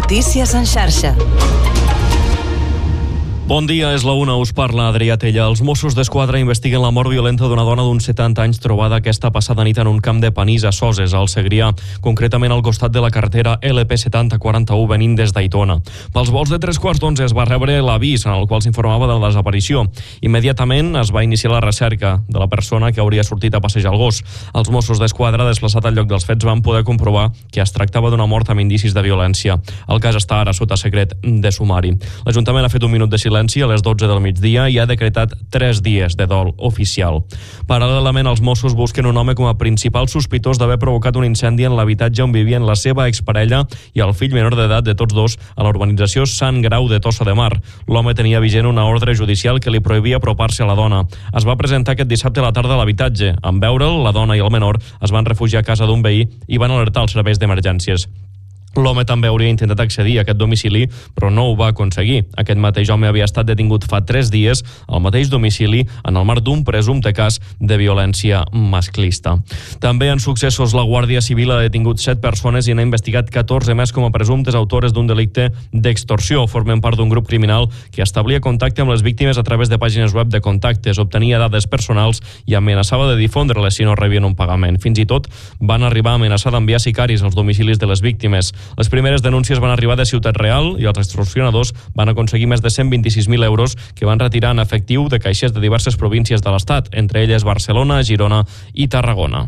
Notícies en xarxa. Bon dia, és la 1, us parla Adrià Tella. Els Mossos d'Esquadra investiguen la mort violenta d'una dona d'uns 70 anys trobada aquesta passada nit en un camp de panís a Soses, al Segrià, concretament al costat de la carretera LP 7041 venint des d'Aitona. Pels vols de 3:15 es va rebre l'avís en el qual s'informava de la desaparició. Immediatament es va iniciar la recerca de la persona que hauria sortit a passejar el gos. Els Mossos d'Esquadra, desplaçat al lloc dels fets, van poder comprovar que es tractava d'una mort amb indicis de violència. El cas està ara sota secret de sumari. L'Ajuntament ha fet un minut de silenci a les 12 del migdia i ha decretat 3 dies de dol oficial. Paral·lelament, els Mossos busquen un home com a principal sospitós d'haver provocat un incendi en l'habitatge on vivien la seva exparella i el fill menor d'edat de tots dos a la urbanització Sant Grau de Tossa de Mar. L'home tenia vigent una ordre judicial que li prohibia apropar-se a la dona. Es va presentar aquest dissabte a la tarda a l'habitatge. En veure'l, la dona i el menor es van refugiar a casa d'un veí i van alertar els serveis d'emergències. L'home també hauria intentat accedir a aquest domicili, però no ho va aconseguir. Aquest mateix home havia estat detingut fa 3 dies al mateix domicili en el marc d'un presumpte cas de violència masclista. També en successos, la Guàrdia Civil ha detingut 7 persones i n'ha investigat 14 més com a presumptes autores d'un delicte d'extorsió. Formen part d'un grup criminal que establia contacte amb les víctimes a través de pàgines web de contactes, obtenia dades personals i amenaçava de difondre-les si no rebien un pagament. Fins i tot van arribar a amenaçar d'enviar sicaris als domicilis de les víctimes. Les primeres denúncies van arribar de Ciutat Real i els extorsionadors van aconseguir més de 126.000 euros que van retirar en efectiu de caixers de diverses províncies de l'Estat, entre elles Barcelona, Girona i Tarragona.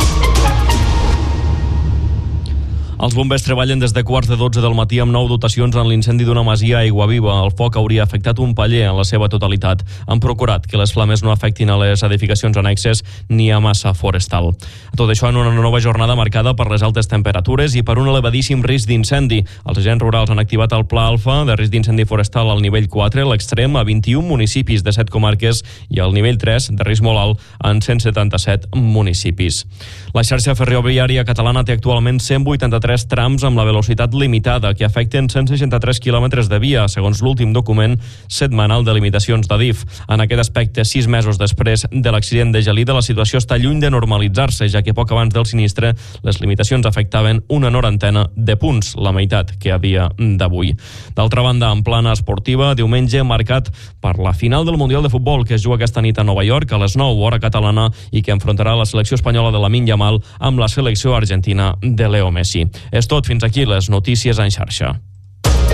Els bombers treballen des de 11:15 del matí amb 9 dotacions en l'incendi d'una masia a Aiguaviva. El foc hauria afectat un paller en la seva totalitat. Han procurat que les flames no afectin a les edificacions annexes ni a massa forestal. Tot això en una nova jornada marcada per les altes temperatures i per un elevadíssim risc d'incendi. Els agents rurals han activat el Pla Alfa de risc d'incendi forestal al nivell 4, l'extrem, a 21 municipis de 7 comarques i al nivell 3, de risc molt alt, en 177 municipis. La xarxa ferroviària catalana té actualment 183 trams amb la velocitat limitada que afecten 163 quilòmetres de via, segons l'últim document setmanal de limitacions d'Adif. En aquest aspecte, 6 mesos després de l'accident de Gelida, la situació està lluny de normalitzar-se, ja que poc abans del sinistre les limitacions afectaven una 90 de punts, la meitat que a dia d'avui. D'altra banda, en plana esportiva, diumenge marcat per la final del Mundial de Futbol que es juga aquesta nit a Nova York a les 9 hora catalana i que enfrontarà la selecció espanyola de Lamine Yamal amb la selecció argentina de Leo Messi. És tot, fins aquí les notícies en xarxa.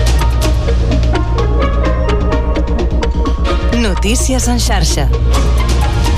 Notícies en xarxa.